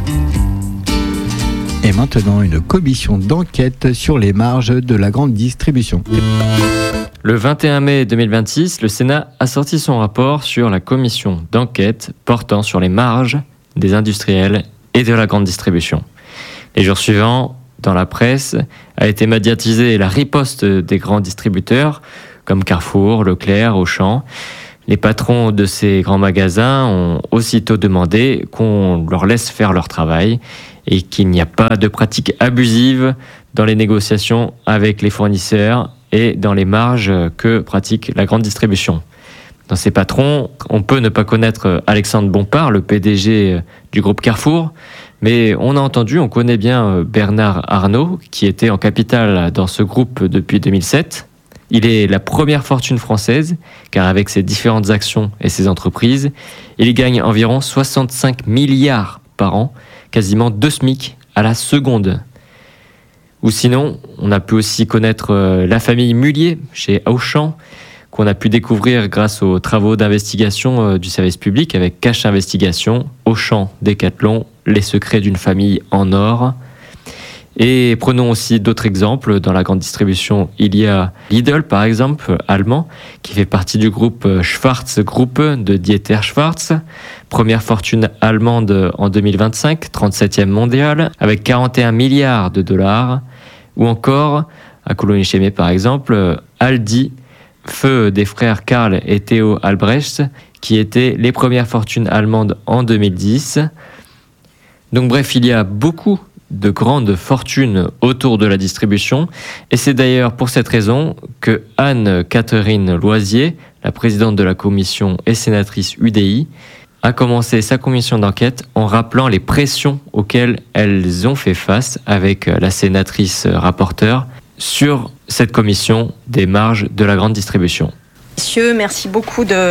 Et maintenant, une commission d'enquête sur les marges de la grande distribution. Le 21 mai 2026, le Sénat a sorti son rapport sur la commission d'enquête portant sur les marges des industriels et de la grande distribution. Les jours suivants, dans la presse, a été médiatisée la riposte des grands distributeurs comme Carrefour, Leclerc, Auchan. Les patrons de ces grands magasins ont aussitôt demandé qu'on leur laisse faire leur travail et qu'il n'y a pas de pratiques abusives dans les négociations avec les fournisseurs et dans les marges que pratique la grande distribution. Dans ces patrons, on peut ne pas connaître Alexandre Bompard, le PDG du groupe Carrefour, mais on connaît bien Bernard Arnault, qui était en capital dans ce groupe depuis 2007. Il est la première fortune française, car avec ses différentes actions et ses entreprises, il gagne environ 65 milliards par an, quasiment 2 SMIC à la seconde. Ou sinon, on a pu aussi connaître la famille Mullier chez Auchan, qu'on a pu découvrir grâce aux travaux d'investigation du service public avec Cache Investigation, Auchan, Decathlon, les secrets d'une famille en or. Et prenons aussi d'autres exemples. Dans la grande distribution, il y a Lidl, par exemple, allemand, qui fait partie du groupe Schwarz Group de Dieter Schwarz. Première fortune allemande en 2025, 37e mondiale, avec 41 milliards de dollars. Ou encore, à Coligny-Chemet, par exemple, Aldi, feu des frères Karl et Theo Albrecht, qui étaient les premières fortunes allemandes en 2010. Donc bref, il y a beaucoup de grandes fortunes autour de la distribution. Et c'est d'ailleurs pour cette raison que Anne-Catherine Loisier, la présidente de la commission et sénatrice UDI, a commencé sa commission d'enquête en rappelant les pressions auxquelles elles ont fait face avec la sénatrice rapporteure sur cette commission des marges de la grande distribution. Messieurs, merci beaucoup de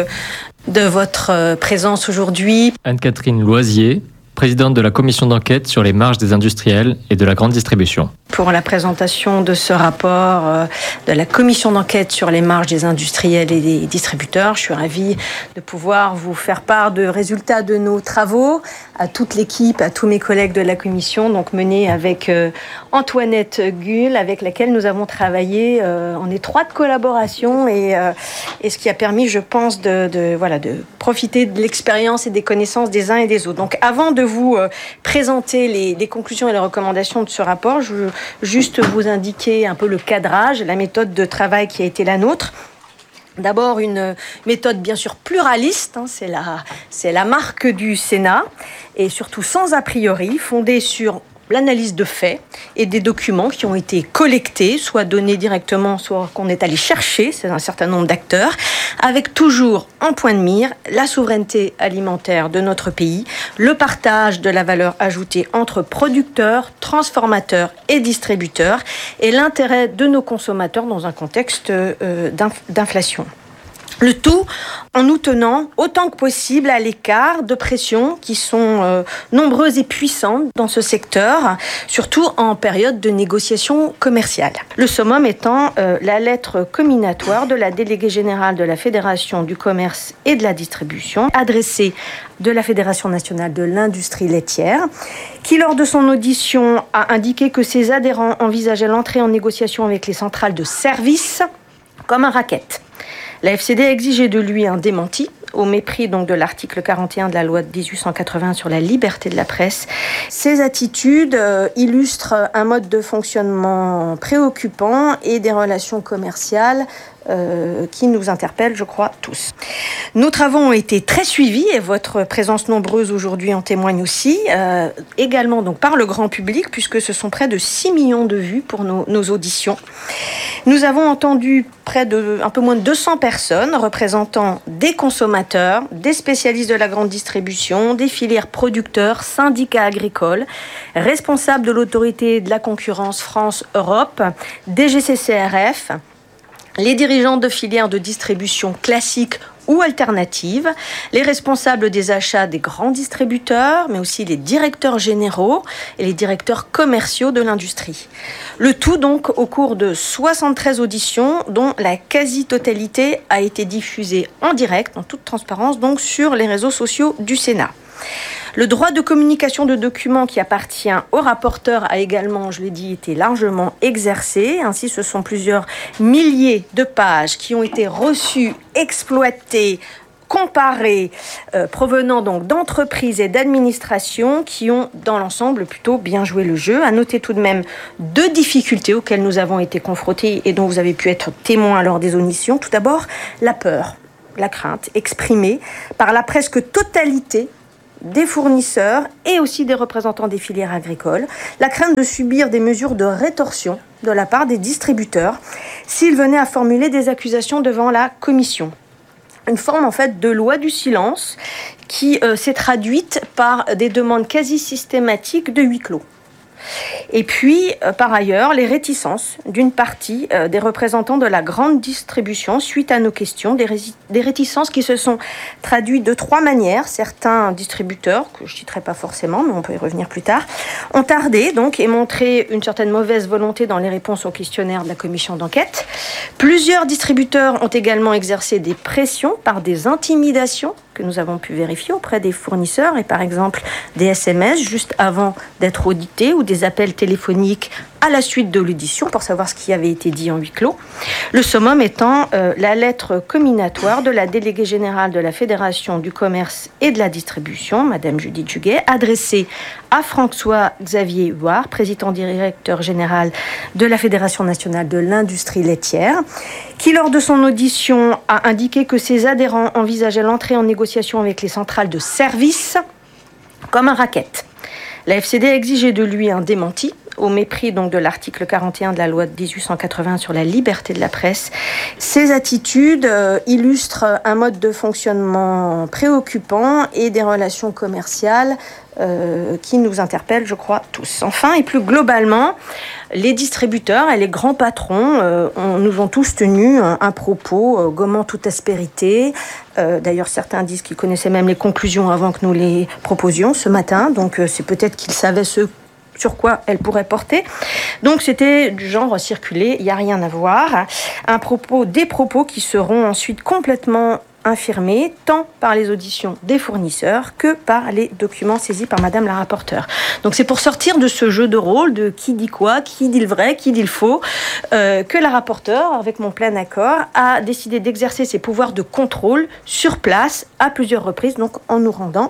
votre présence aujourd'hui. Anne-Catherine Loisier, présidente de la commission d'enquête sur les marges des industriels et de la grande distribution. Pour la présentation de ce rapport de la commission d'enquête sur les marges des industriels et des distributeurs, je suis ravie de pouvoir vous faire part de résultats de nos travaux à toute l'équipe, à tous mes collègues de la commission, donc menée avec Antoinette Gull, avec laquelle nous avons travaillé en étroite collaboration et ce qui a permis, je pense, de profiter de l'expérience et des connaissances des uns et des autres. Donc, avant de vous présenter les conclusions et les recommandations de ce rapport, je veux juste vous indiquer un peu le cadrage, la méthode de travail qui a été la nôtre. D'abord, une méthode bien sûr pluraliste, c'est la marque du Sénat, et surtout sans a priori, fondée sur l'analyse de faits et des documents qui ont été collectés, soit donnés directement, soit qu'on est allé chercher, c'est un certain nombre d'acteurs, avec toujours en point de mire la souveraineté alimentaire de notre pays, le partage de la valeur ajoutée entre producteurs, transformateurs et distributeurs, et l'intérêt de nos consommateurs dans un contexte d'inflation. Le tout en nous tenant autant que possible à l'écart de pressions qui sont nombreuses et puissantes dans ce secteur, surtout en période de négociation commerciale. Le summum étant la lettre comminatoire de la déléguée générale de la Fédération du commerce et de la distribution, adressée de la Fédération nationale de l'industrie laitière, qui lors de son audition a indiqué que ses adhérents envisageaient l'entrée en négociation avec les centrales de service comme un racket. La FCD a exigé de lui un démenti, au mépris donc de l'article 41 de la loi de 1880 sur la liberté de la presse. Ces attitudes illustrent un mode de fonctionnement préoccupant et des relations commerciales qui nous interpellent, je crois, tous. Nos travaux ont été très suivis et votre présence nombreuse aujourd'hui en témoigne aussi, également donc par le grand public, puisque ce sont près de 6 millions de vues pour nos auditions. Nous avons entendu un peu moins de 200 personnes représentant des consommateurs, des spécialistes de la grande distribution, des filières producteurs, syndicats agricoles, responsables de l'autorité de la concurrence France-Europe, DGCCRF, les dirigeants de filières de distribution classiques ou alternatives, les responsables des achats des grands distributeurs, mais aussi les directeurs généraux et les directeurs commerciaux de l'industrie. Le tout donc au cours de 73 auditions, dont la quasi-totalité a été diffusée en direct, en toute transparence, donc sur les réseaux sociaux du Sénat. Le droit de communication de documents qui appartient au rapporteur a également, je l'ai dit, été largement exercé. Ainsi, ce sont plusieurs milliers de pages qui ont été reçues, exploitées, comparés provenant donc d'entreprises et d'administrations qui ont dans l'ensemble plutôt bien joué le jeu. À noter tout de même 2 difficultés auxquelles nous avons été confrontés et dont vous avez pu être témoins lors des auditions. Tout d'abord, la peur, la crainte exprimée par la presque totalité des fournisseurs et aussi des représentants des filières agricoles, la crainte de subir des mesures de rétorsion de la part des distributeurs s'ils venaient à formuler des accusations devant la commission. Une forme en fait de loi du silence qui s'est traduite par des demandes quasi systématiques de huis clos. Et puis, par ailleurs, les réticences d'une partie des représentants de la grande distribution suite à nos questions, des réticences qui se sont traduites de 3 manières. Certains distributeurs, que je ne citerai pas forcément, mais on peut y revenir plus tard, ont tardé donc et montré une certaine mauvaise volonté dans les réponses au questionnaire de la commission d'enquête. Plusieurs distributeurs ont également exercé des pressions par des intimidations que nous avons pu vérifier auprès des fournisseurs et par exemple des SMS juste avant d'être audités ou des appels téléphoniques à la suite de l'audition pour savoir ce qui avait été dit en huis clos. Le summum étant la lettre comminatoire de la déléguée générale de la Fédération du commerce et de la distribution, Madame Judith Juguet, adressée à François-Xavier Huard, président directeur général de la Fédération nationale de l'industrie laitière, qui lors de son audition a indiqué que ses adhérents envisageaient l'entrée en négociation avec les centrales de service comme un racket. La FCD a exigé de lui un démenti, au mépris donc de l'article 41 de la loi de 1880 sur la liberté de la presse. Ces attitudes illustrent un mode de fonctionnement préoccupant et des relations commerciales qui nous interpellent, je crois, tous. Enfin, et plus globalement, les distributeurs et les grands patrons nous ont tous tenu un propos gommant toute aspérité. D'ailleurs, certains disent qu'ils connaissaient même les conclusions avant que nous les proposions ce matin. Donc, c'est peut-être qu'ils savaient ce sur quoi elles pourraient porter. Donc, c'était du genre circuler, il n'y a rien à voir. Des propos qui seront ensuite complètement infirmés, tant par les auditions des fournisseurs que par les documents saisis par Madame la rapporteure. Donc c'est pour sortir de ce jeu de rôle de qui dit quoi, qui dit le vrai, qui dit le faux, que la rapporteure, avec mon plein accord, a décidé d'exercer ses pouvoirs de contrôle sur place à plusieurs reprises, donc en nous rendant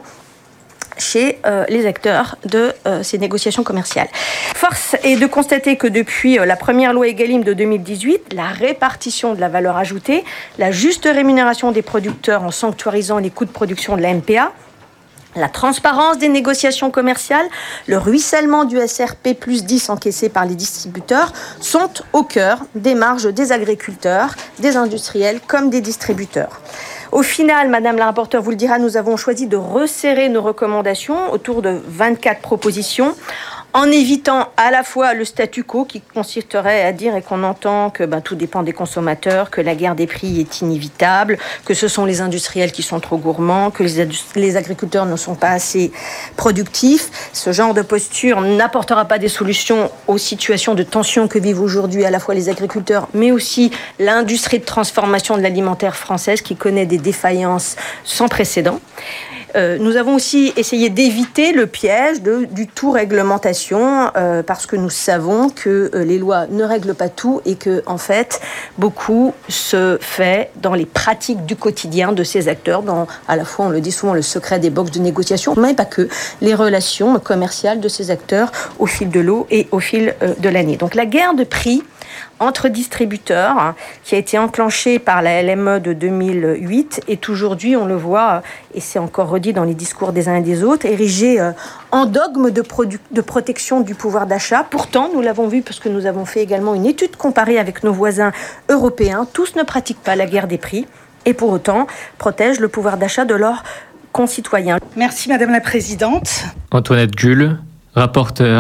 chez les acteurs de ces négociations commerciales. Force est de constater que depuis la première loi Egalim de 2018, la répartition de la valeur ajoutée, la juste rémunération des producteurs en sanctuarisant les coûts de production de la MPA, la transparence des négociations commerciales, le ruissellement du SRP plus 10 encaissé par les distributeurs sont au cœur des marges des agriculteurs, des industriels comme des distributeurs. Au final, Madame la rapporteure vous le dira, nous avons choisi de resserrer nos recommandations autour de 24 propositions en évitant à la fois le statu quo qui consisterait à dire et qu'on entend que tout dépend des consommateurs, que la guerre des prix est inévitable, que ce sont les industriels qui sont trop gourmands, que les agriculteurs ne sont pas assez productifs. Ce genre de posture n'apportera pas des solutions aux situations de tension que vivent aujourd'hui à la fois les agriculteurs, mais aussi l'industrie de transformation de l'alimentaire française qui connaît des défaillances sans précédent. Nous avons aussi essayé d'éviter le piège du tout réglementation parce que nous savons que les lois ne règlent pas tout et que en fait beaucoup se fait dans les pratiques du quotidien de ces acteurs, dans à la fois on le dit souvent le secret des boxes de négociation, mais pas que, les relations commerciales de ces acteurs au fil de l'eau et au fil de l'année. Donc la guerre de prix entre distributeurs, qui a été enclenchée par la LME de 2008, est aujourd'hui, on le voit, et c'est encore redit dans les discours des uns et des autres, érigée en dogme de protection du pouvoir d'achat. Pourtant, nous l'avons vu, parce que nous avons fait également une étude comparée avec nos voisins européens, tous ne pratiquent pas la guerre des prix, et pour autant protègent le pouvoir d'achat de leurs concitoyens. Merci Madame la Présidente. Antoinette Gull, rapporteure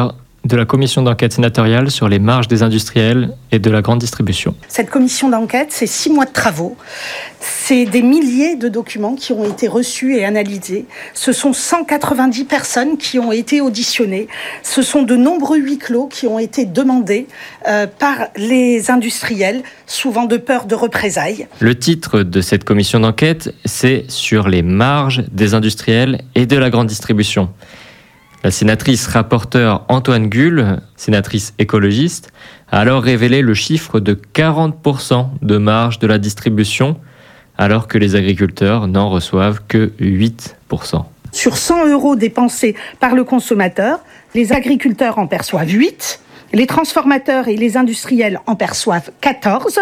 de la commission d'enquête sénatoriale sur les marges des industriels et de la grande distribution. Cette commission d'enquête, c'est 6 mois de travaux. C'est des milliers de documents qui ont été reçus et analysés. Ce sont 190 personnes qui ont été auditionnées. Ce sont de nombreux huis clos qui ont été demandés par les industriels, souvent de peur de représailles. Le titre de cette commission d'enquête, c'est « Sur les marges des industriels et de la grande distribution ». La sénatrice rapporteure Antoine Gull, sénatrice écologiste, a alors révélé le chiffre de 40% de marge de la distribution, alors que les agriculteurs n'en reçoivent que 8%. Sur 100 € dépensés par le consommateur, les agriculteurs en perçoivent 8, les transformateurs et les industriels en perçoivent 14,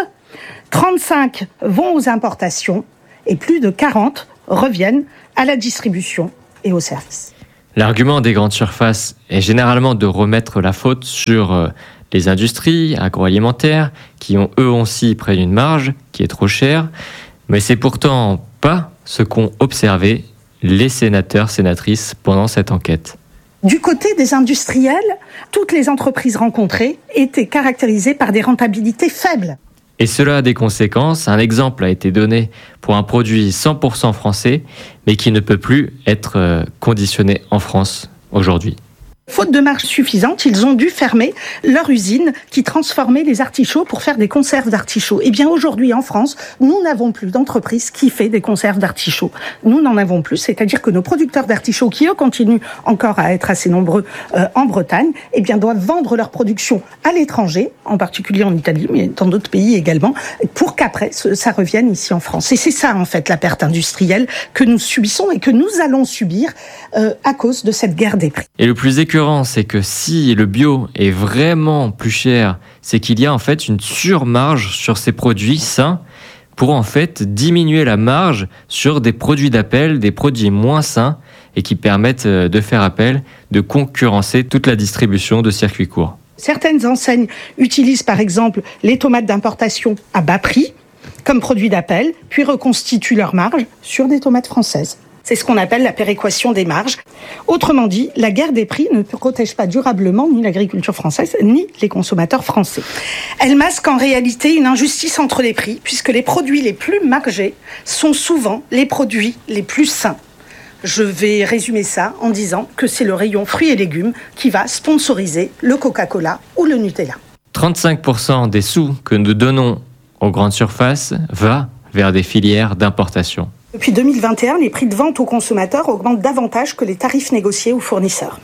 35 vont aux importations et plus de 40 reviennent à la distribution et aux services. L'argument des grandes surfaces est généralement de remettre la faute sur les industries agroalimentaires qui ont eux aussi pris une marge qui est trop chère, mais c'est pourtant pas ce qu'ont observé les sénateurs, sénatrices pendant cette enquête. Du côté des industriels, toutes les entreprises rencontrées étaient caractérisées par des rentabilités faibles. Et cela a des conséquences. Un exemple a été donné pour un produit 100% français, mais qui ne peut plus être conditionné en France aujourd'hui. Faute de marge suffisante, ils ont dû fermer leur usine qui transformait les artichauts pour faire des conserves d'artichauts. Eh bien aujourd'hui en France, nous n'avons plus d'entreprise qui fait des conserves d'artichauts. Nous n'en avons plus, c'est-à-dire que nos producteurs d'artichauts, qui eux continuent encore à être assez nombreux en Bretagne, eh bien doivent vendre leur production à l'étranger, en particulier en Italie, mais dans d'autres pays également, pour qu'après ça revienne ici en France. Et c'est ça en fait la perte industrielle que nous subissons et que nous allons subir à cause de cette guerre des prix. Et le plus écœurant, c'est que si le bio est vraiment plus cher, c'est qu'il y a en fait une surmarge sur ces produits sains pour en fait diminuer la marge sur des produits d'appel, des produits moins sains et qui permettent de faire appel, de concurrencer toute la distribution de circuits courts. Certaines enseignes utilisent par exemple les tomates d'importation à bas prix comme produit d'appel, puis reconstituent leur marge sur des tomates françaises. C'est ce qu'on appelle la péréquation des marges. Autrement dit, la guerre des prix ne protège pas durablement ni l'agriculture française, ni les consommateurs français. Elle masque en réalité une injustice entre les prix, puisque les produits les plus margés sont souvent les produits les plus sains. Je vais résumer ça en disant que c'est le rayon fruits et légumes qui va sponsoriser le Coca-Cola ou le Nutella. 35% des sous que nous donnons aux grandes surfaces va vers des filières d'importation. Depuis 2021, les prix de vente aux consommateurs augmentent davantage que les tarifs négociés aux fournisseurs.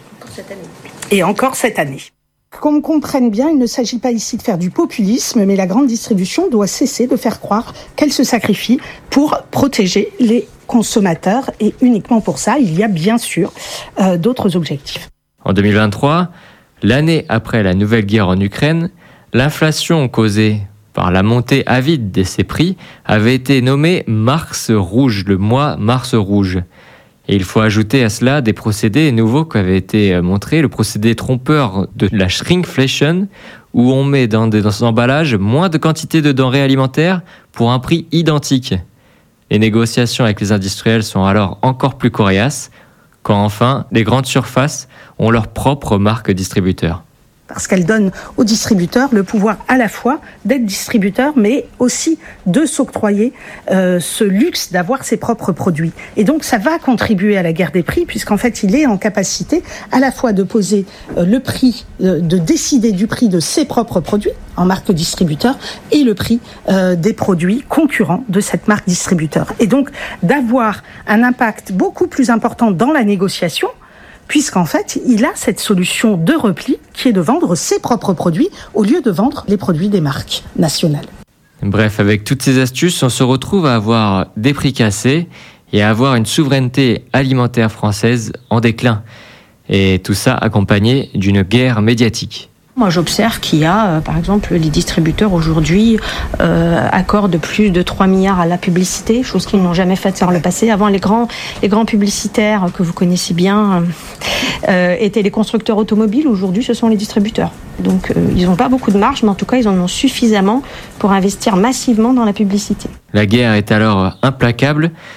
Et encore cette année. Qu'on comprenne bien, il ne s'agit pas ici de faire du populisme, mais la grande distribution doit cesser de faire croire qu'elle se sacrifie pour protéger les consommateurs. Et uniquement pour ça, il y a bien sûr d'autres objectifs. En 2023, l'année après la nouvelle guerre en Ukraine, l'inflation causée par la montée avide de ces prix, avait été nommé Mars Rouge, le mois Mars Rouge. Et il faut ajouter à cela des procédés nouveaux qui avaient été montrés, le procédé trompeur de la shrinkflation, où on met dans des emballages moins de quantité de denrées alimentaires pour un prix identique. Les négociations avec les industriels sont alors encore plus coriaces, quand enfin les grandes surfaces ont leur propre marque distributeur. Parce qu'elle donne aux distributeurs le pouvoir à la fois d'être distributeur, mais aussi de s'octroyer ce luxe d'avoir ses propres produits. Et donc ça va contribuer à la guerre des prix, puisqu'en fait il est en capacité à la fois de poser le prix, de décider du prix de ses propres produits en marque distributeur et le prix des produits concurrents de cette marque distributeur. Et donc d'avoir un impact beaucoup plus important dans la négociation, puisqu'en fait, il a cette solution de repli qui est de vendre ses propres produits au lieu de vendre les produits des marques nationales. Bref, avec toutes ces astuces, on se retrouve à avoir des prix cassés et à avoir une souveraineté alimentaire française en déclin. Et tout ça accompagné d'une guerre médiatique. Moi, j'observe qu'il y a, par exemple, les distributeurs aujourd'hui accordent plus de 3 milliards à la publicité, chose qu'ils n'ont jamais faite dans le passé. Avant, les grands publicitaires que vous connaissez bien étaient les constructeurs automobiles. Aujourd'hui, ce sont les distributeurs. Donc, ils n'ont pas beaucoup de marge, mais en tout cas, ils en ont suffisamment pour investir massivement dans la publicité. La guerre est alors implacable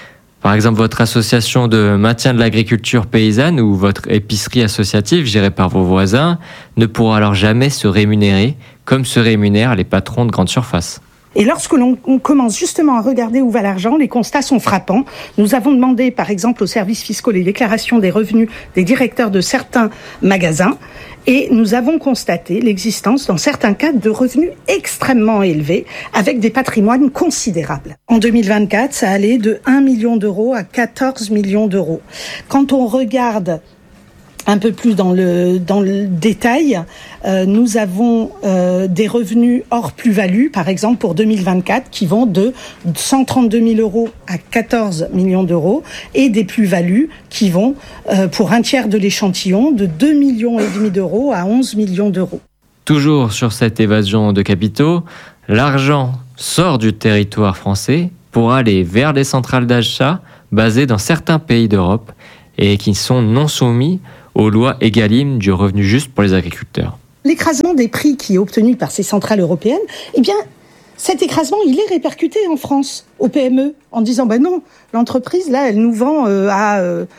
Par exemple, votre association de maintien de l'agriculture paysanne ou votre épicerie associative gérée par vos voisins ne pourra alors jamais se rémunérer comme se rémunèrent les patrons de grandes surfaces. Et lorsque l'on commence justement à regarder où va l'argent, les constats sont frappants. Nous avons demandé, par exemple, aux services fiscaux les déclarations des revenus des directeurs de certains magasins et nous avons constaté l'existence, dans certains cas, de revenus extrêmement élevés avec des patrimoines considérables. En 2024, ça allait de 1 million d'euros à 14 millions d'euros. Quand on regarde un peu plus dans le détail, nous avons des revenus hors plus-value, par exemple pour 2024, qui vont de 132 000 euros à 14 millions d'euros, et des plus-values qui vont, pour un tiers de l'échantillon, de 2,5 millions d'euros à 11 millions d'euros. Toujours sur cette évasion de capitaux, l'argent sort du territoire français pour aller vers des centrales d'achat basées dans certains pays d'Europe et qui sont non soumis aux lois Egalim du revenu juste pour les agriculteurs. L'écrasement des prix qui est obtenu par ces centrales européennes, eh bien, cet écrasement, il est répercuté en France, aux PME, en disant, non, l'entreprise, là, elle nous vend à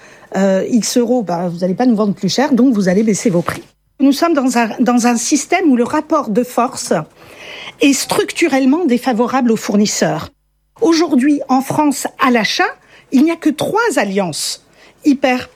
X euros, vous n'allez pas nous vendre plus cher, donc vous allez baisser vos prix. Nous sommes dans un système où le rapport de force est structurellement défavorable aux fournisseurs. Aujourd'hui, en France, à l'achat, il n'y a que 3 alliances hyper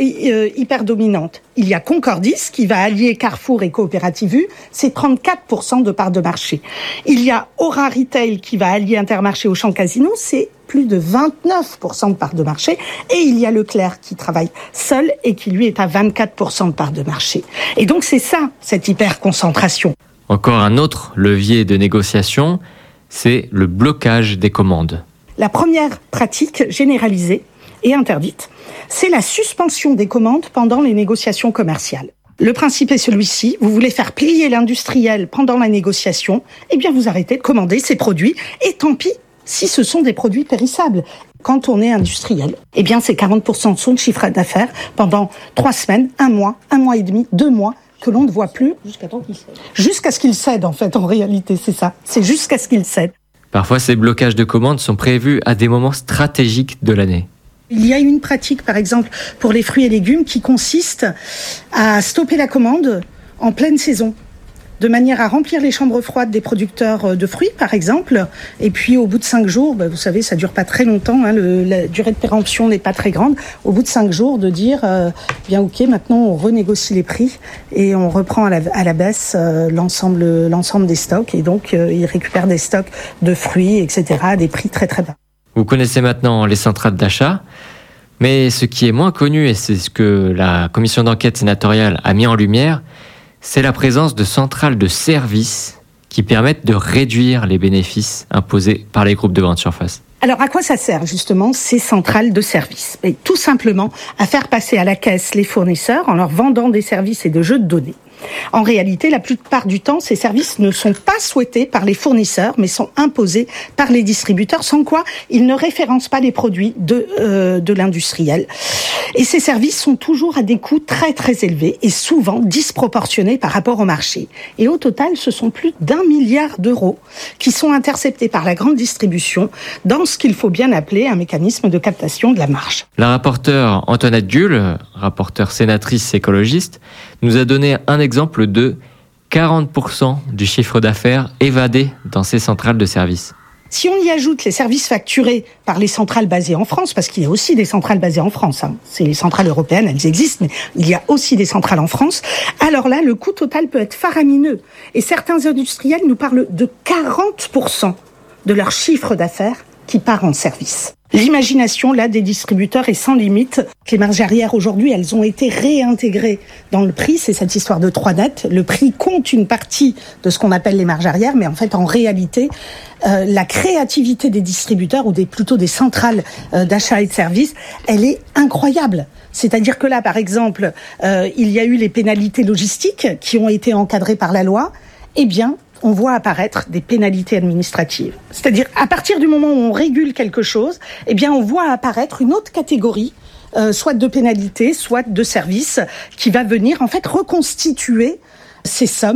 dominante. Il y a Concordis qui va allier Carrefour et Coopérative U, c'est 34% de part de marché. Il y a Aura Retail qui va allier Intermarché, Auchan, Casino, c'est plus de 29% de part de marché. Et il y a Leclerc qui travaille seul et qui lui est à 24% de part de marché. Et donc c'est ça, cette hyper-concentration. Encore un autre levier de négociation, c'est le blocage des commandes. La première pratique généralisée et interdite, c'est la suspension des commandes pendant les négociations commerciales. Le principe est celui-ci, vous voulez faire plier l'industriel pendant la négociation, eh bien vous arrêtez de commander ces produits, et tant pis si ce sont des produits périssables. Quand on est industriel, eh bien c'est 40% de son chiffre d'affaires pendant 3 semaines, 1 mois et demi, 2 mois, que l'on ne voit plus jusqu'à ce qu'il cède, en fait, en réalité, c'est ça. C'est jusqu'à ce qu'il cède. Parfois, ces blocages de commandes sont prévus à des moments stratégiques de l'année. Il y a une pratique, par exemple, pour les fruits et légumes qui consiste à stopper la commande en pleine saison, de manière à remplir les chambres froides des producteurs de fruits, par exemple. Et puis, au bout de 5 jours, vous savez, ça dure pas très longtemps, la durée de péremption n'est pas très grande. Au bout de 5 jours, de dire, bien ok, maintenant on renégocie les prix et on reprend à la baisse l'ensemble des stocks. Et donc, ils récupèrent des stocks de fruits, etc., à des prix très très bas. Vous connaissez maintenant les centrales d'achat, mais ce qui est moins connu, et c'est ce que la commission d'enquête sénatoriale a mis en lumière, c'est la présence de centrales de services qui permettent de réduire les bénéfices imposés par les groupes de grande surface. Alors à quoi ça sert justement ces centrales de services ? Et tout simplement à faire passer à la caisse les fournisseurs en leur vendant des services et des jeux de données. En réalité, la plupart du temps, ces services ne sont pas souhaités par les fournisseurs, mais sont imposés par les distributeurs, sans quoi ils ne référencent pas les produits de l'industriel. Et ces services sont toujours à des coûts très très élevés et souvent disproportionnés par rapport au marché. Et au total, ce sont plus d'1 milliard d'euros qui sont interceptés par la grande distribution dans ce qu'il faut bien appeler un mécanisme de captation de la marge. La rapporteure Antoinette Gull, rapporteure sénatrice écologiste, nous a donné un exemple de 40% du chiffre d'affaires évadé dans ces centrales de services. Si on y ajoute les services facturés par les centrales basées en France, parce qu'il y a aussi des centrales basées en France, c'est les centrales européennes, elles existent, mais il y a aussi des centrales en France, alors là, le coût total peut être faramineux. Et certains industriels nous parlent de 40% de leur chiffre d'affaires qui part en service. L'imagination, là, des distributeurs est sans limite. Les marges arrière, aujourd'hui, elles ont été réintégrées dans le prix. C'est cette histoire de 3 net. Le prix compte une partie de ce qu'on appelle les marges arrière, mais en fait, en réalité, la créativité des distributeurs, ou plutôt des centrales d'achat et de services, elle est incroyable. C'est-à-dire que là, par exemple, il y a eu les pénalités logistiques qui ont été encadrées par la loi. Eh bien, on voit apparaître des pénalités administratives. C'est-à-dire, à partir du moment où on régule quelque chose, eh bien, on voit apparaître une autre catégorie, soit de pénalités, soit de services, qui va venir, en fait, reconstituer ces sommes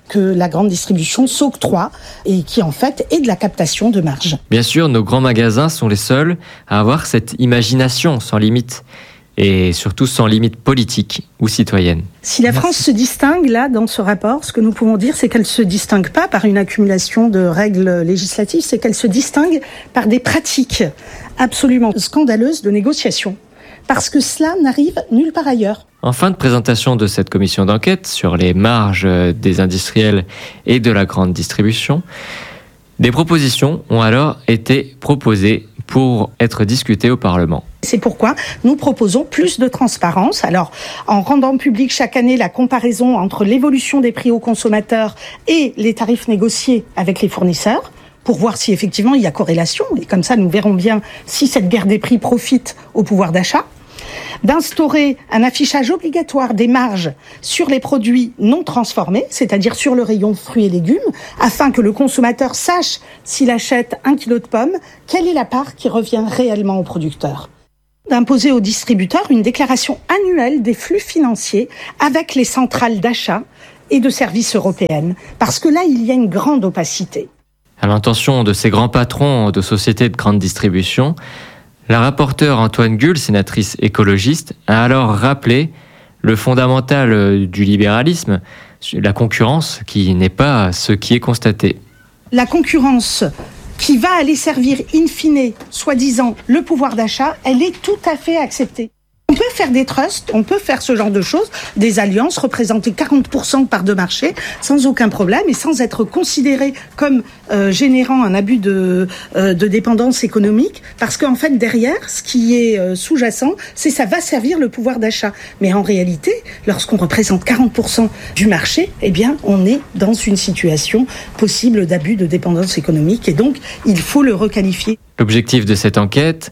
que la grande distribution s'octroie et qui en fait est de la captation de marge. Bien sûr, nos grands magasins sont les seuls à avoir cette imagination sans limite. Et surtout sans limite politique ou citoyenne. Si la France se distingue là dans ce rapport, ce que nous pouvons dire, c'est qu'elle ne se distingue pas par une accumulation de règles législatives, c'est qu'elle se distingue par des pratiques absolument scandaleuses de négociation. Parce que cela n'arrive nulle part ailleurs. En fin de présentation de cette commission d'enquête sur les marges des industriels et de la grande distribution, des propositions ont alors été proposées pour être discutées au Parlement. C'est pourquoi nous proposons plus de transparence. Alors, en rendant public chaque année la comparaison entre l'évolution des prix aux consommateurs et les tarifs négociés avec les fournisseurs, pour voir si effectivement il y a corrélation. Et comme ça, nous verrons bien si cette guerre des prix profite au pouvoir d'achat. D'instaurer un affichage obligatoire des marges sur les produits non transformés, c'est-à-dire sur le rayon fruits et légumes, afin que le consommateur sache s'il achète 1 kilo de pommes, quelle est la part qui revient réellement au producteur. D'imposer aux distributeurs une déclaration annuelle des flux financiers avec les centrales d'achat et de services européennes, parce que là, il y a une grande opacité. À l'intention de ces grands patrons de sociétés de grande distribution, la rapporteure Antoine Gull, sénatrice écologiste, a alors rappelé le fondamental du libéralisme, la concurrence qui n'est pas ce qui est constaté. La concurrence qui va aller servir in fine, soi-disant, le pouvoir d'achat, elle est tout à fait acceptée. On peut faire des trusts, on peut faire ce genre de choses, des alliances, représenter 40% de parts de marché, sans aucun problème et sans être considéré comme générant un abus de dépendance économique, parce qu'en fait, derrière, ce qui est sous-jacent, c'est ça va servir le pouvoir d'achat. Mais en réalité, lorsqu'on représente 40% du marché, eh bien, on est dans une situation possible d'abus de dépendance économique et donc, il faut le requalifier. L'objectif de cette enquête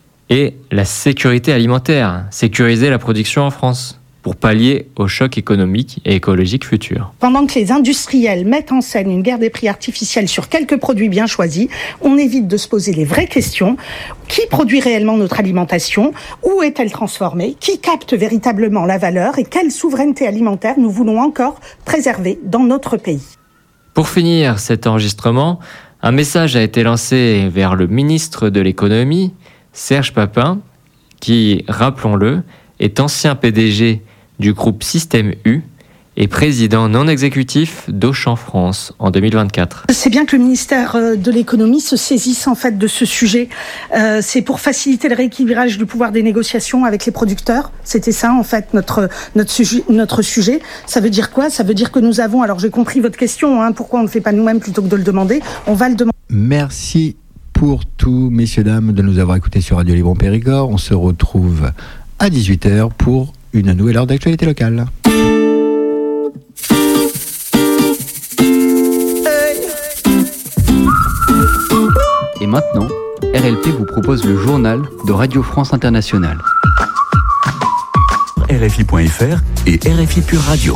et la sécurité alimentaire, sécuriser la production en France pour pallier au choc économique et écologique futur. Pendant que les industriels mettent en scène une guerre des prix artificielle sur quelques produits bien choisis, on évite de se poser les vraies questions. Qui produit réellement notre alimentation? Où est-elle transformée? Qui capte véritablement la valeur? Et quelle souveraineté alimentaire nous voulons encore préserver dans notre pays? Pour finir cet enregistrement, un message a été lancé vers le ministre de l'économie, Serge Papin, qui, rappelons-le, est ancien PDG du groupe Système U et président non exécutif d'Auchan France en 2024. C'est bien que le ministère de l'économie se saisisse en fait de ce sujet. C'est pour faciliter le rééquilibrage du pouvoir des négociations avec les producteurs. C'était ça en fait notre sujet. Ça veut dire quoi? Ça veut dire que nous avons, alors j'ai compris votre question, pourquoi on ne le fait pas nous-mêmes plutôt que de le demander? On va le demander. Merci pour tout, messieurs, dames, de nous avoir écoutés sur Radio Libre en Périgord. On se retrouve à 18h pour une nouvelle heure d'actualité locale. Et maintenant, RLP vous propose le journal de Radio France Internationale. RFI.fr et RFI Pure Radio.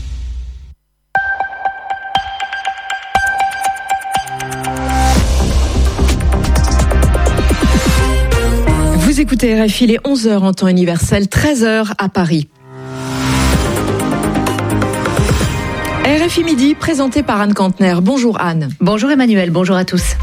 Vous écoutez RFI, il est 11h en temps universel, 13h à Paris. RFI Midi, présenté par Anne Kantner. Bonjour Anne. Bonjour Emmanuel, bonjour à tous.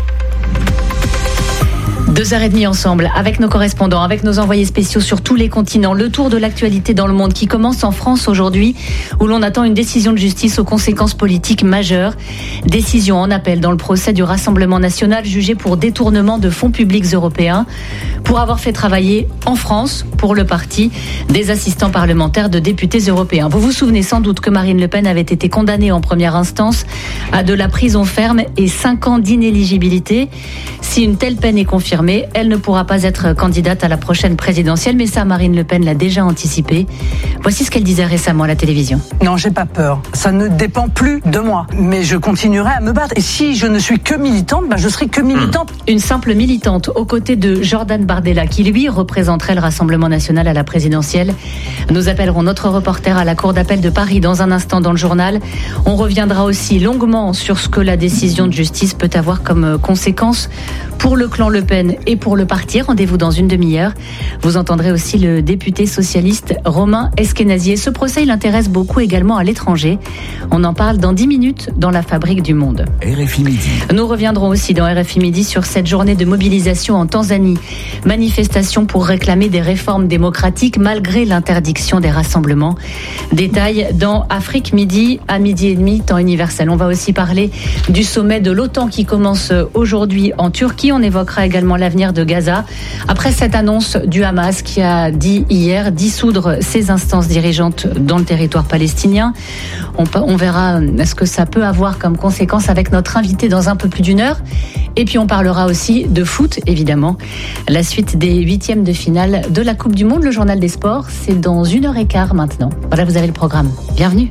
2h30 ensemble, avec nos correspondants, avec nos envoyés spéciaux sur tous les continents. Le tour de l'actualité dans le monde qui commence en France aujourd'hui, où l'on attend une décision de justice aux conséquences politiques majeures. Décision en appel dans le procès du Rassemblement national jugé pour détournement de fonds publics européens, pour avoir fait travailler en France, pour le parti, des assistants parlementaires de députés européens. Vous vous souvenez sans doute que Marine Le Pen avait été condamnée en première instance à de la prison ferme et 5 ans d'inéligibilité. Si une telle peine est confirmée, elle ne pourra pas être candidate à la prochaine présidentielle, mais ça, Marine Le Pen l'a déjà anticipé. Voici ce qu'elle disait récemment à la télévision. Non, j'ai pas peur. Ça ne dépend plus de moi. Mais je continuerai à me battre. Et si je ne suis que militante, je serai que militante. Une simple militante aux côtés de Jordan Bardella, qui lui représenterait le Rassemblement national à la présidentielle. Nous appellerons notre reporter à la Cour d'appel de Paris dans un instant dans le journal. On reviendra aussi longuement sur ce que la décision de justice peut avoir comme conséquence pour le clan Le Pen Pen. Et pour le parti, rendez-vous dans une demi-heure. Vous entendrez aussi le député socialiste Romain Eskenazi. Et ce procès, il intéresse beaucoup également à l'étranger. On en parle dans 10 minutes dans la Fabrique du Monde. RFI Midi. Nous reviendrons aussi dans RFI Midi sur cette journée de mobilisation en Tanzanie. Manifestation pour réclamer des réformes démocratiques malgré l'interdiction des rassemblements. Détails dans Afrique Midi à 12h30, temps universel. On va aussi parler du sommet de l'OTAN qui commence aujourd'hui en Turquie. On évoquera également l'avenir de Gaza. Après cette annonce du Hamas qui a dit hier dissoudre ses instances dirigeantes dans le territoire palestinien. On verra ce que ça peut avoir comme conséquence avec notre invité dans un peu plus d'une heure. Et puis on parlera aussi de foot, évidemment. La suite des 8e de finale de la Coupe du Monde, le journal des sports, c'est dans 1h15 maintenant. Voilà, vous avez le programme. Bienvenue.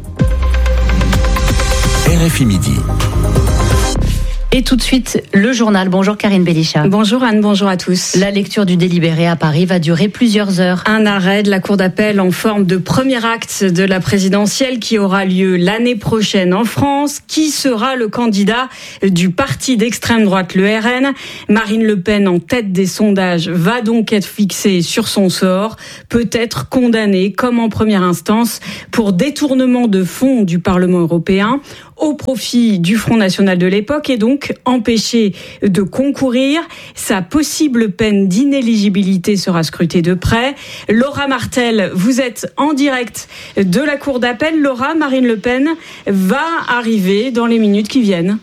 RFI Midi. Et tout de suite, le journal. Bonjour Karine Bélichat. Bonjour Anne, bonjour à tous. La lecture du délibéré à Paris va durer plusieurs heures. Un arrêt de la Cour d'appel en forme de premier acte de la présidentielle qui aura lieu l'année prochaine en France. Qui sera le candidat du parti d'extrême droite, le RN ? Marine Le Pen, en tête des sondages, va donc être fixée sur son sort, peut-être condamnée, comme en première instance, pour détournement de fonds du Parlement européen au profit du Front National de l'époque et donc empêchée de concourir. Sa possible peine d'inéligibilité sera scrutée de près. Laura Martel, vous êtes en direct de la Cour d'appel. Laura, Marine Le Pen va arriver dans les minutes qui viennent.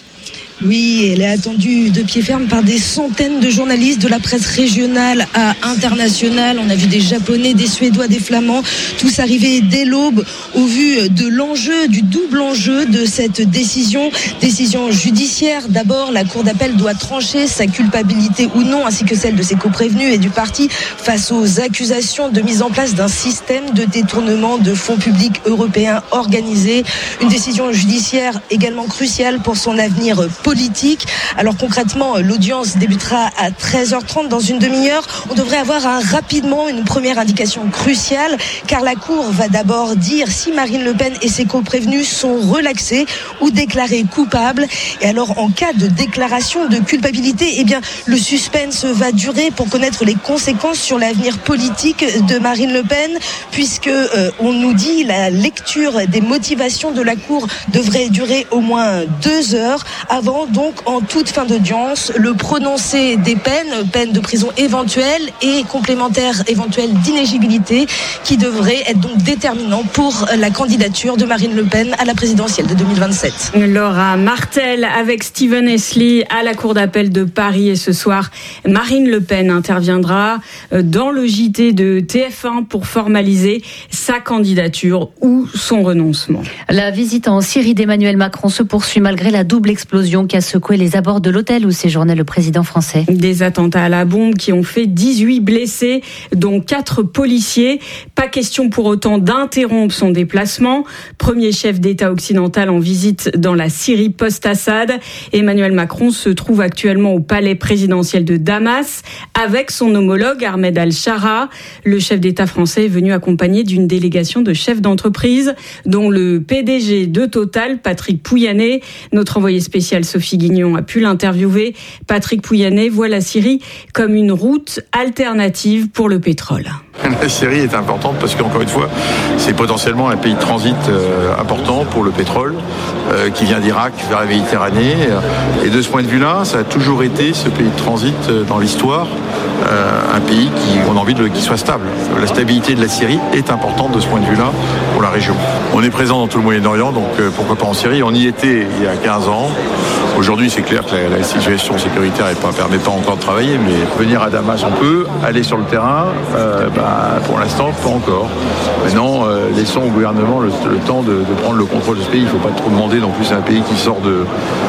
Oui, elle est attendue de pied ferme par des centaines de journalistes de la presse régionale à internationale. On a vu des Japonais, des Suédois, des Flamands, tous arriver dès l'aube au vu de l'enjeu, du double enjeu de cette décision judiciaire. D'abord, la Cour d'appel doit trancher sa culpabilité ou non, ainsi que celle de ses coprévenus et du parti face aux accusations de mise en place d'un système de détournement de fonds publics européens organisés. Une décision judiciaire également cruciale pour son avenir politique. Alors concrètement, l'audience débutera à 13h30 dans une demi-heure. On devrait avoir rapidement une première indication cruciale, car la Cour va d'abord dire si Marine Le Pen et ses coprévenus sont relaxés ou déclarés coupables. Et alors, en cas de déclaration de culpabilité, eh bien, le suspense va durer pour connaître les conséquences sur l'avenir politique de Marine Le Pen, puisque on nous dit la lecture des motivations de la Cour devrait durer au moins 2 heures avant donc en toute fin d'audience le prononcé des peines de prison éventuelles et complémentaires éventuelles d'inéligibilité qui devraient être donc déterminants pour la candidature de Marine Le Pen à la présidentielle de 2027. Laura Martel avec Stephen Esli à la Cour d'appel de Paris et ce soir Marine Le Pen interviendra dans le JT de TF1 pour formaliser sa candidature ou son renoncement. La visite en Syrie d'Emmanuel Macron se poursuit malgré la double explosion qui a secoué les abords de l'hôtel où séjournait le président français. Des attentats à la bombe qui ont fait 18 blessés, dont 4 policiers. Pas question pour autant d'interrompre son déplacement. Premier chef d'État occidental en visite dans la Syrie post-Assad. Emmanuel Macron se trouve actuellement au palais présidentiel de Damas avec son homologue Ahmed Al-Shara. Le chef d'État français est venu accompagné d'une délégation de chefs d'entreprise, dont le PDG de Total, Patrick Pouyanné. Notre envoyé spécial Sophie Guignon a pu l'interviewer. Patrick Pouyanné voit la Syrie comme une route alternative pour le pétrole. La Syrie est importante parce qu'encore une fois, c'est potentiellement un pays de transit important pour le pétrole qui vient d'Irak vers la Méditerranée. Et de ce point de vue-là, ça a toujours été ce pays de transit dans l'histoire, un pays qu'on a envie qu'il soit stable. La stabilité de la Syrie est importante de ce point de vue-là pour la région. On est présent dans tout le Moyen-Orient, donc pourquoi pas en Syrie. On y était il y a 15 ans. Aujourd'hui, c'est clair que la situation sécuritaire ne permet pas encore de travailler, mais venir à Damas, on peut. Aller sur le terrain, pour l'instant, pas encore. Maintenant, laissons au gouvernement le temps de prendre le contrôle de ce pays. Il ne faut pas trop demander non plus à un pays qui sort de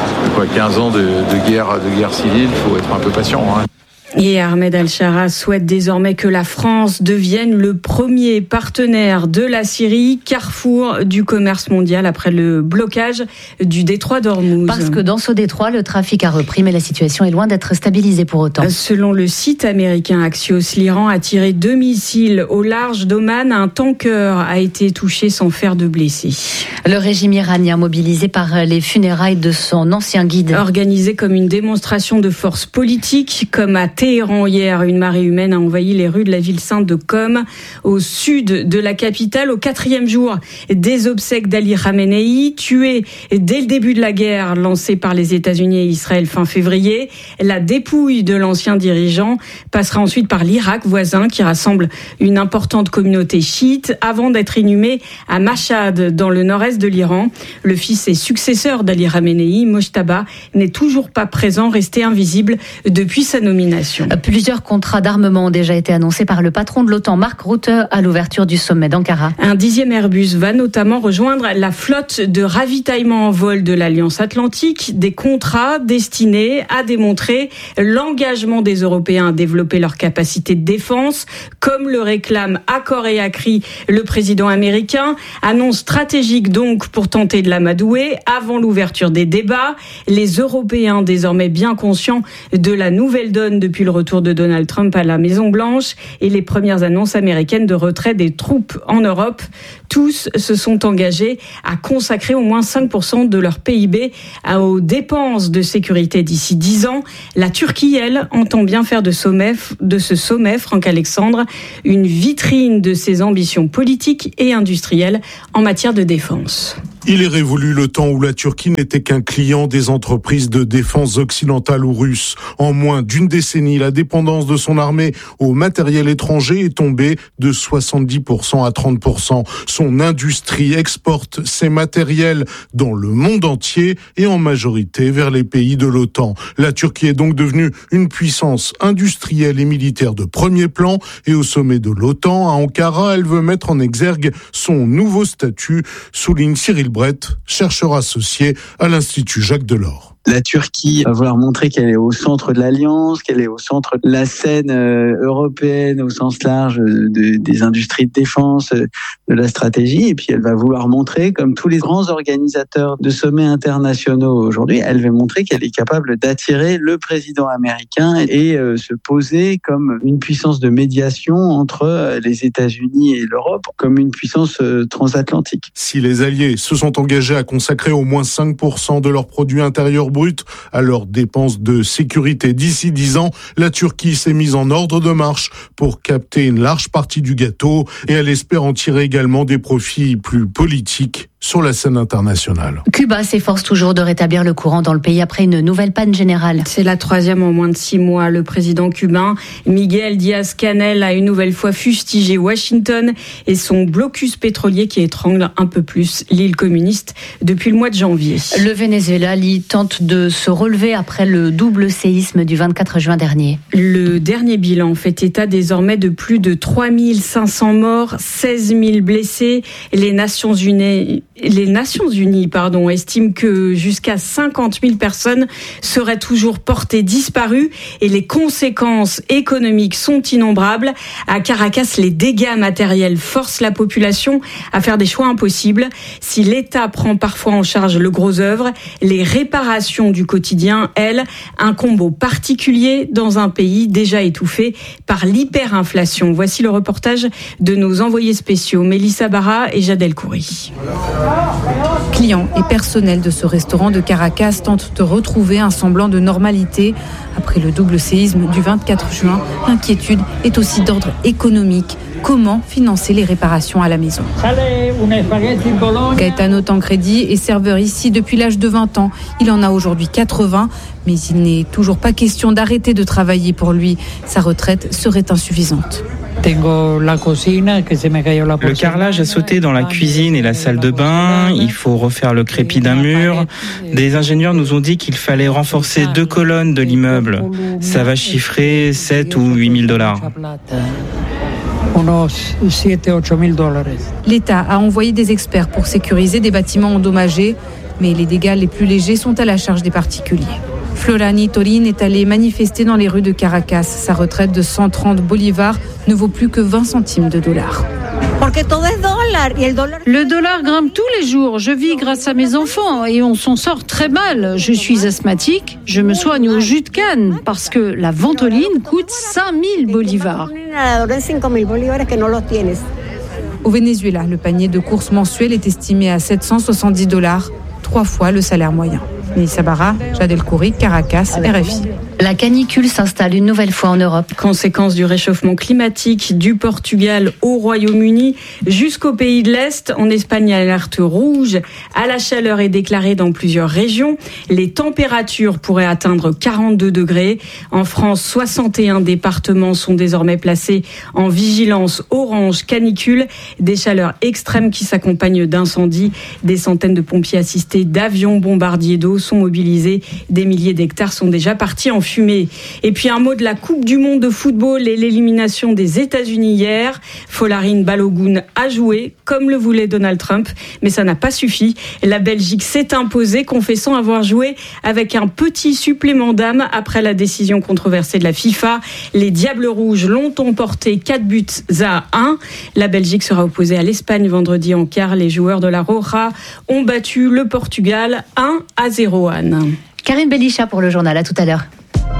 15 ans de guerre civile. Il faut être un peu patient. Et Ahmed Al-Shara souhaite désormais que la France devienne le premier partenaire de la Syrie, carrefour du commerce mondial après le blocage du détroit d'Ormuz. Parce que dans ce détroit, le trafic a repris, mais la situation est loin d'être stabilisée pour autant. Selon le site américain Axios, l'Iran a tiré 2 missiles au large d'Oman. Un tanker a été touché sans faire de blessés. Le régime iranien mobilisé par les funérailles de son ancien guide. Organisé comme une démonstration de force politique, comme à Téhéran hier. Une marée humaine a envahi les rues de la ville sainte de Qom, au sud de la capitale, au 4e jour des obsèques d'Ali Khamenei, tué dès le début de la guerre lancée par les États-Unis et Israël fin février. La dépouille de l'ancien dirigeant passera ensuite par l'Irak voisin qui rassemble une importante communauté chiite avant d'être inhumé à Mashhad dans le nord-est de l'Iran. Le fils et successeur d'Ali Khamenei, Mojtaba, n'est toujours pas présent, resté invisible depuis sa nomination. Plusieurs contrats d'armement ont déjà été annoncés par le patron de l'OTAN, Mark Rutte, à l'ouverture du sommet d'Ankara. Un 10e Airbus va notamment rejoindre la flotte de ravitaillement en vol de l'Alliance Atlantique, des contrats destinés à démontrer l'engagement des Européens à développer leur capacité de défense, comme le réclame à corps et à cri le président américain. Annonce stratégique donc pour tenter de l'amadouer avant l'ouverture des débats. Les Européens, désormais bien conscients de la nouvelle donne depuis le retour de Donald Trump à la Maison-Blanche et les premières annonces américaines de retrait des troupes en Europe, tous se sont engagés à consacrer au moins 5% de leur PIB aux dépenses de sécurité d'ici 10 ans. La Turquie, elle, entend bien faire de ce sommet, Franck Alexandre, une vitrine de ses ambitions politiques et industrielles en matière de défense. Il est révolu le temps où la Turquie n'était qu'un client des entreprises de défense occidentales ou russes. En moins d'une décennie, la dépendance de son armée au matériel étranger est tombée de 70% à 30%. Son industrie exporte ses matériels dans le monde entier et en majorité vers les pays de l'OTAN. La Turquie est donc devenue une puissance industrielle et militaire de premier plan et au sommet de l'OTAN, à Ankara, elle veut mettre en exergue son nouveau statut, souligne Cyril Brett, chercheur associé à l'Institut Jacques Delors. La Turquie va vouloir montrer qu'elle est au centre de l'Alliance, qu'elle est au centre de la scène européenne au sens large des industries de défense, de la stratégie. Et puis elle va vouloir montrer, comme tous les grands organisateurs de sommets internationaux aujourd'hui, elle va montrer qu'elle est capable d'attirer le président américain et se poser comme une puissance de médiation entre les États-Unis et l'Europe, comme une puissance transatlantique. Si les alliés se sont engagés à consacrer au moins 5% de leur produit intérieur brut à leurs dépenses de sécurité d'ici 10 ans, la Turquie s'est mise en ordre de marche pour capter une large partie du gâteau et elle espère en tirer également des profits plus politiques sur la scène internationale. Cuba s'efforce toujours de rétablir le courant dans le pays après une nouvelle panne générale. C'est la 3e en moins de 6 mois. Le président cubain Miguel Díaz-Canel a une nouvelle fois fustigé Washington et son blocus pétrolier qui étrangle un peu plus l'île communiste depuis le mois de janvier. Le Venezuela, tente de se relever après le double séisme du 24 juin dernier. Le dernier bilan fait état désormais de plus de 3500 morts, 16 000 blessés. Les Nations Unies estiment que jusqu'à 50 000 personnes seraient toujours portées disparues et les conséquences économiques sont innombrables. À Caracas, les dégâts matériels forcent la population à faire des choix impossibles. Si l'État prend parfois en charge le gros œuvre, les réparations du quotidien, elles, incombent aux particuliers dans un pays déjà étouffé par l'hyperinflation. Voici le reportage de nos envoyés spéciaux Mélissa Barra et Jad El Khoury. Clients et personnel de ce restaurant de Caracas tentent de retrouver un semblant de normalité. Après le double séisme du 24 juin, l'inquiétude est aussi d'ordre économique. Comment financer les réparations à la maison? Gaetano Tancredi est serveur ici depuis l'âge de 20 ans. Il en a aujourd'hui 80, mais il n'est toujours pas question d'arrêter de travailler pour lui. Sa retraite serait insuffisante. Le carrelage a sauté dans la cuisine et la salle de bain. Il faut refaire le crépi d'un mur. Des ingénieurs nous ont dit qu'il fallait renforcer 2 colonnes de l'immeuble. Ça va chiffrer 7 ou 8 000 $. L'État a envoyé des experts pour sécuriser des bâtiments endommagés, mais les dégâts les plus légers sont à la charge des particuliers. Florani Torin est allé manifester dans les rues de Caracas. Sa retraite de 130 bolivars ne vaut plus que 20 centimes de dollars. Le dollar grimpe tous les jours. Je vis grâce à mes enfants et on s'en sort très mal. Je suis asthmatique, je me soigne au jus de canne parce que la ventoline coûte 5000 bolivars. Au Venezuela, le panier de courses mensuel est estimé à 770 $, 3 fois le salaire moyen. Mélissa Barra, Jad El Khoury, Caracas, RFI. La canicule s'installe une nouvelle fois en Europe. Conséquence du réchauffement climatique du Portugal au Royaume-Uni jusqu'au pays de l'Est. En Espagne, alerte rouge à la chaleur est déclarée dans plusieurs régions. Les températures pourraient atteindre 42 degrés. En France, 61 départements sont désormais placés en vigilance orange canicule. Des chaleurs extrêmes qui s'accompagnent d'incendies. Des centaines de pompiers assistés d'avions bombardiers d'eau sont mobilisés. Des milliers d'hectares sont déjà partis en fumée. Et puis un mot de la Coupe du monde de football et l'élimination des États-Unis hier. Folarin Balogun a joué comme le voulait Donald Trump, mais ça n'a pas suffi. La Belgique s'est imposée, confessant avoir joué avec un petit supplément d'âme après la décision controversée de la FIFA. Les Diables Rouges l'ont emporté 4-1. La Belgique sera opposée à l'Espagne vendredi en quart. Les joueurs de la Roja ont battu le Portugal 1-0. Anne. Karine Belichat pour le journal. À tout à l'heure.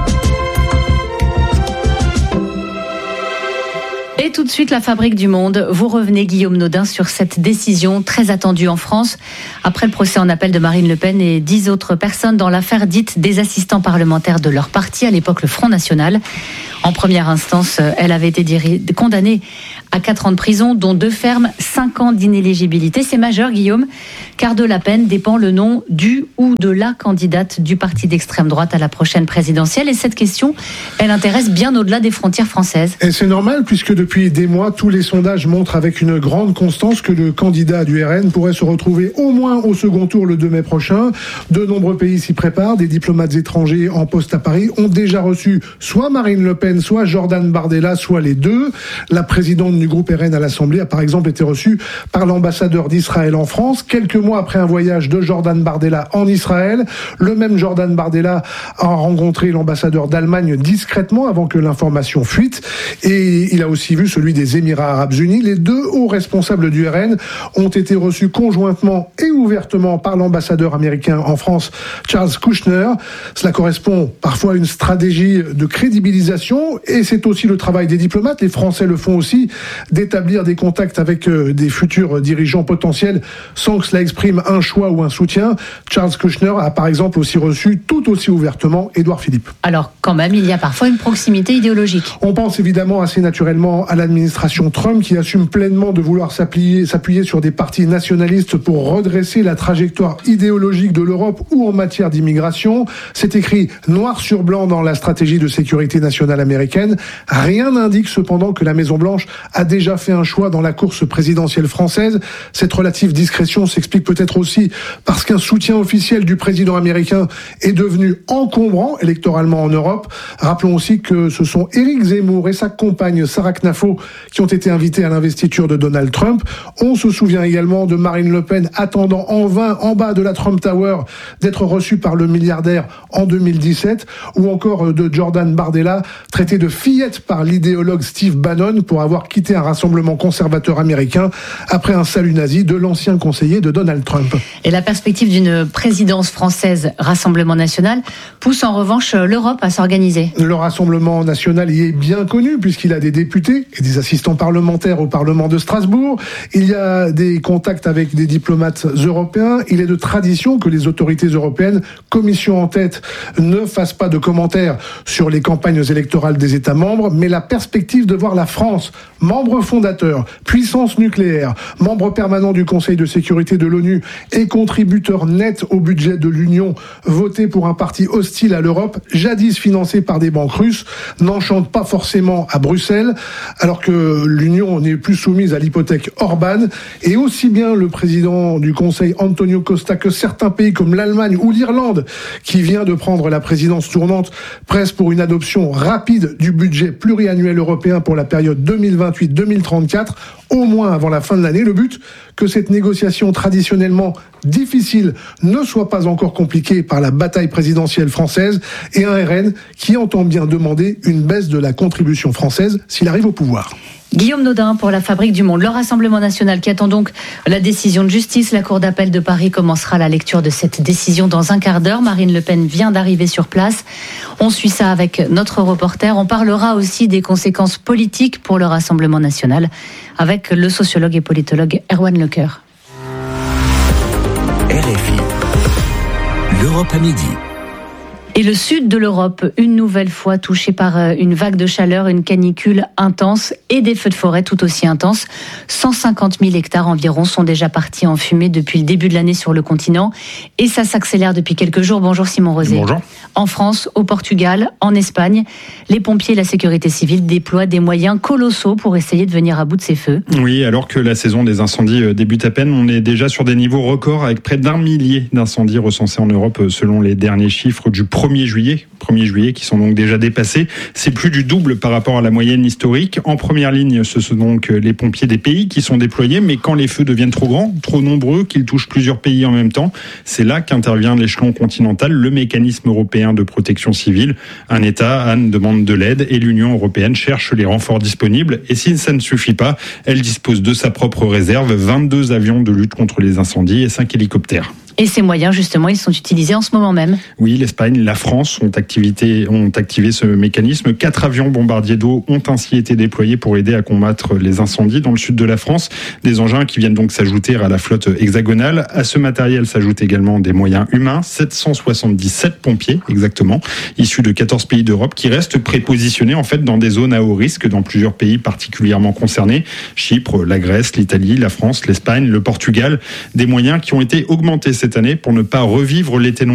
Et tout de suite, la fabrique du monde. Vous revenez, Guillaume Nodin, sur cette décision très attendue en France après le procès en appel de Marine Le Pen et 10 autres personnes dans l'affaire dite des assistants parlementaires de leur parti, à l'époque le Front National. En première instance, elle avait été condamnée à 4 ans de prison, dont 2 fermes, 5 ans d'inéligibilité. C'est majeur, Guillaume, car de la peine dépend le nom du ou de la candidate du parti d'extrême droite à la prochaine présidentielle. Et cette question, elle intéresse bien au-delà des frontières françaises. Et c'est normal, puisque depuis des mois, tous les sondages montrent avec une grande constance que le candidat du RN pourrait se retrouver au moins au second tour le 2 mai prochain. De nombreux pays s'y préparent. Des diplomates étrangers en poste à Paris ont déjà reçu soit Marine Le Pen, soit Jordan Bardella, soit les deux. La présidente du groupe RN à l'Assemblée a par exemple été reçue par l'ambassadeur d'Israël en France. Quelques mois après un voyage de Jordan Bardella en Israël, le même Jordan Bardella a rencontré l'ambassadeur d'Allemagne discrètement avant que l'information fuite. Et il a aussi vu celui des Émirats Arabes Unis. Les 2 hauts responsables du RN ont été reçus conjointement et ouvertement par l'ambassadeur américain en France, Charles Kushner. Cela correspond parfois à une stratégie de crédibilisation et c'est aussi le travail des diplomates. Les Français le font aussi, d'établir des contacts avec des futurs dirigeants potentiels sans que cela exprime un choix ou un soutien. Charles Kushner a par exemple aussi reçu tout aussi ouvertement Édouard Philippe. Alors quand même, il y a parfois une proximité idéologique. On pense évidemment assez naturellement à l'administration Trump qui assume pleinement de vouloir s'appuyer sur des partis nationalistes pour redresser la trajectoire idéologique de l'Europe ou en matière d'immigration. C'est écrit noir sur blanc dans la stratégie de sécurité nationale américaine. Rien n'indique cependant que la Maison-Blanche a déjà fait un choix dans la course présidentielle française. Cette relative discrétion s'explique peut-être aussi parce qu'un soutien officiel du président américain est devenu encombrant électoralement en Europe. Rappelons aussi que ce sont Éric Zemmour et sa compagne Sarah Knafo qui ont été invités à l'investiture de Donald Trump. On se souvient également de Marine Le Pen attendant en vain en bas de la Trump Tower d'être reçue par le milliardaire en 2017, ou encore de Jordan Bardella traité de fillette par l'idéologue Steve Bannon pour avoir quitté un rassemblement conservateur américain après un salut nazi de l'ancien conseiller de Donald Trump. Et la perspective d'une présidence française Rassemblement National pousse en revanche l'Europe à s'organiser. Le Rassemblement National y est bien connu puisqu'il a des députés et des assistants parlementaires au Parlement de Strasbourg. Il y a des contacts avec des diplomates européens. Il est de tradition que les autorités européennes, Commission en tête, ne fassent pas de commentaires sur les campagnes électorales des États membres, mais la perspective de voir la France, membre fondateur, puissance nucléaire, membre permanent du Conseil de sécurité de l'ONU et contributeur net au budget de l'Union, voter pour un parti hostile à l'Europe, jadis financé par des banques russes, n'enchante pas forcément à Bruxelles, alors que l'Union n'est plus soumise à l'hypothèque Orban. Et aussi bien le président du Conseil, Antonio Costa, que certains pays comme l'Allemagne ou l'Irlande, qui vient de prendre la présidence tournante, pressent pour une adoption rapide du budget pluriannuel européen pour la période 2028-2034, au moins avant la fin de l'année. Le but, que cette négociation traditionnellement difficile ne soit pas encore compliquée par la bataille présidentielle française et un RN qui entend bien demander une baisse de la contribution française s'il arrive au pouvoir. Guillaume Nodin pour la Fabrique du Monde. Le Rassemblement National qui attend donc la décision de justice. La Cour d'appel de Paris commencera la lecture de cette décision dans un quart d'heure. Marine Le Pen vient d'arriver sur place. On suit ça avec notre reporter. On parlera aussi des conséquences politiques pour le Rassemblement National avec le sociologue et politologue Erwan Lecoeur. RFI, l'Europe à midi. Et le sud de l'Europe, une nouvelle fois touché par une vague de chaleur, une canicule intense et des feux de forêt tout aussi intenses. 150 000 hectares environ sont déjà partis en fumée depuis le début de l'année sur le continent. Et ça s'accélère depuis quelques jours. Bonjour Simon Rosé. Bonjour. En France, au Portugal, en Espagne, les pompiers et la sécurité civile déploient des moyens colossaux pour essayer de venir à bout de ces feux. Oui, alors que la saison des incendies débute à peine, on est déjà sur des niveaux records avec près d'1 millier d'incendies recensés en Europe selon les derniers chiffres du 1er juillet qui sont donc déjà dépassés. C'est plus du double par rapport à la moyenne historique. En première ligne, ce sont donc les pompiers des pays qui sont déployés, mais quand les feux deviennent trop grands, trop nombreux, qu'ils touchent plusieurs pays en même temps, c'est là qu'intervient l'échelon continental, le mécanisme européen de protection civile. Un État demande de l'aide et l'Union européenne cherche les renforts disponibles. Et si ça ne suffit pas, elle dispose de sa propre réserve, 22 avions de lutte contre les incendies et 5 hélicoptères. Et ces moyens, justement, ils sont utilisés en ce moment même. Oui, l'Espagne, la France ont activé ce mécanisme. 4 avions bombardiers d'eau ont ainsi été déployés pour aider à combattre les incendies dans le sud de la France. Des engins qui viennent donc s'ajouter à la flotte hexagonale. À ce matériel s'ajoutent également des moyens humains, 777 pompiers exactement, issus de 14 pays d'Europe qui restent prépositionnés en fait dans des zones à haut risque dans plusieurs pays particulièrement concernés. Chypre, la Grèce, l'Italie, la France, l'Espagne, le Portugal. Des moyens qui ont été augmentés cette année pour ne pas revivre l'été